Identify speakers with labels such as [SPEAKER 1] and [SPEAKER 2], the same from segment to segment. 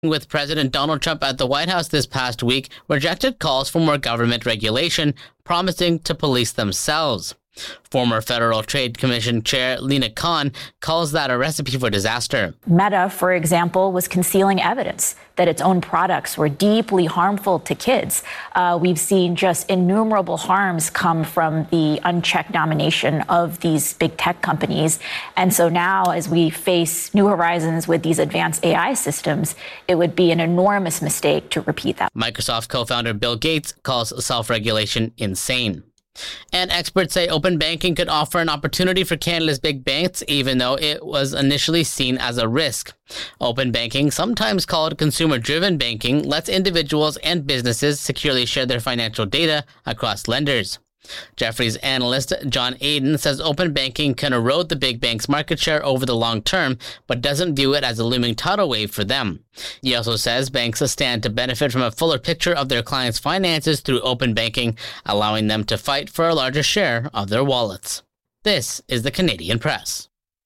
[SPEAKER 1] with President Donald Trump at the White House this past week, rejected calls for more government regulation, promising to police themselves. Former Federal Trade Commission Chair Lina Khan calls that a recipe for disaster.
[SPEAKER 2] Meta, for example, was concealing evidence that its own products were deeply harmful to kids. We've seen just innumerable harms come from the unchecked domination of these big tech companies. And so now, as we face new horizons with these advanced AI systems, it would be an enormous mistake to repeat that.
[SPEAKER 1] Microsoft co-founder Bill Gates calls self-regulation insane. And experts say open banking could offer an opportunity for Canada's big banks, even though it was initially seen as a risk. Open banking, sometimes called consumer-driven banking, lets individuals and businesses securely share their financial data across lenders. Jefferies analyst John Aiden says open banking can erode the big banks' market share over the long term, but doesn't view it as a looming tidal wave for them. He also says banks stand to benefit from a fuller picture of their clients' finances through open banking, allowing them to fight for a larger share of their wallets. This is the Canadian Press.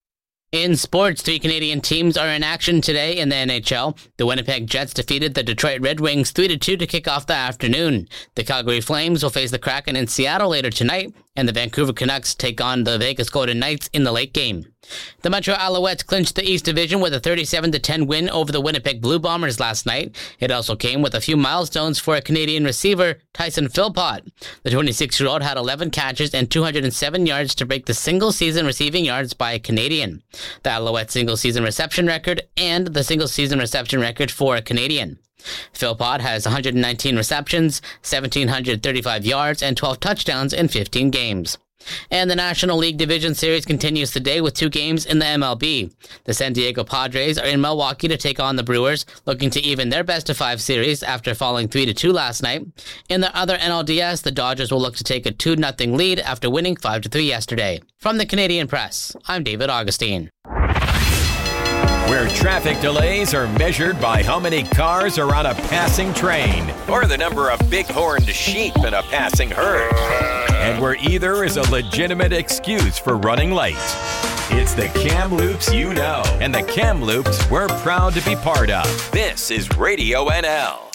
[SPEAKER 1] In sports, 3 Canadian teams are in action today in the NHL. The Winnipeg Jets defeated the Detroit Red Wings 3-2 to kick off the afternoon. The Calgary Flames will face the Kraken in Seattle later tonight, and the Vancouver Canucks take on the Vegas Golden Knights in the late game. The Metro Alouettes clinched the East Division with a 37-10 win over the Winnipeg Blue Bombers last night. It also came with a few milestones for a Canadian receiver, Tyson Philpott. The 26-year-old had 11 catches and 207 yards to break the single-season receiving yards by a Canadian, the Alouettes single-season reception record, and the single-season reception record for a Canadian. Philpott has 119 receptions, 1,735 yards, and 12 touchdowns in 15 games. And the National League Division Series continues today with 2 games in the MLB. The San Diego Padres are in Milwaukee to take on the Brewers, looking to even their best-of-5 series after falling 3-2 last night. In the other NLDS, the Dodgers will look to take a 2-0 lead after winning 5-3 yesterday. From the Canadian Press, I'm David Augustine.
[SPEAKER 3] Where traffic delays are measured by how many cars are on a passing train or the number of big-horned sheep in a passing herd. And where either is a legitimate excuse for running late. It's the Kamloops you know, and the Kamloops we're proud to be part of. This is Radio NL.